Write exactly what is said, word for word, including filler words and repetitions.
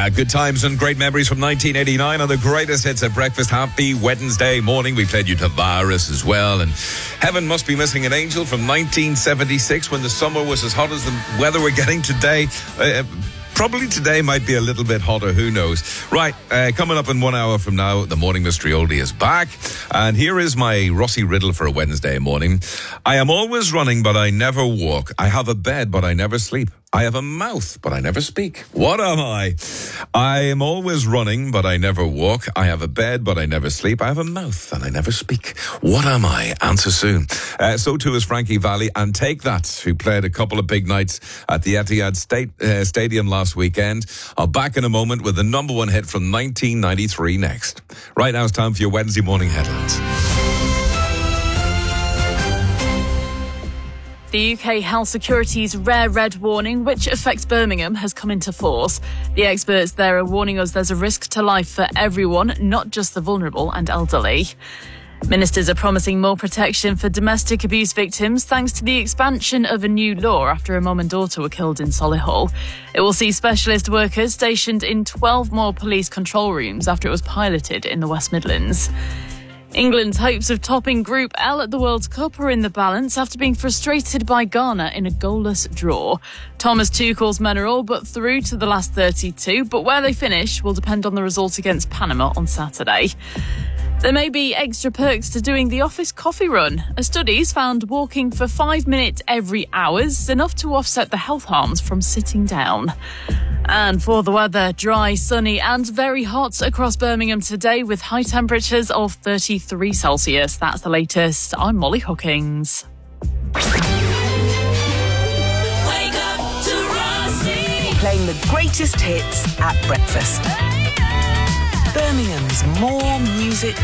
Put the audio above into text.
Yeah, good times and great memories from nineteen eighty-nine on the greatest hits at breakfast. Happy Wednesday morning. We played you Tavares as well. And Heaven Must Be Missing an Angel from nineteen seventy-six when the summer was as hot as the weather we're getting today. Uh, Probably today might be a little bit hotter, who knows. Right, uh, coming up in one hour from now, the Morning Mystery Oldie is back. And here is my Rossi riddle for a Wednesday morning. I am always running, but I never walk. I have a bed, but I never sleep. I have a mouth, but I never speak. What am I? I am always running, but I never walk. I have a bed, but I never sleep. I have a mouth, and I never speak. What am I? Answer soon. Uh, so too is Frankie Valli and Take That, who played a couple of big nights at the Etihad State, uh, Stadium last weekend. I'll back in a moment with the number one hit from nineteen ninety-three next. Right now it's time for your Wednesday morning headlines. The U K Health Security's rare red warning, which affects Birmingham, has come into force. The experts there are warning us there's a risk to life for everyone, not just the vulnerable and elderly. Ministers are promising more protection for domestic abuse victims thanks to the expansion of a new law after a mum and daughter were killed in Solihull. It will see specialist workers stationed in twelve more police control rooms after it was piloted in the West Midlands. England's hopes of topping Group L at the World Cup are in the balance after being frustrated by Ghana in a goalless draw. Thomas Tuchel's men are all but through to the last thirty-two, but where they finish will depend on the result against Panama on Saturday. There may be extra perks to doing the office coffee run. A study's found walking for five minutes every hour is enough to offset the health harms from sitting down. And for the weather, dry, sunny and very hot across Birmingham today with high temperatures of thirty-three Celsius. That's the latest. I'm Molly Hookings. Wake up to Rossi. Playing the greatest hits at breakfast. Birmingham's More Music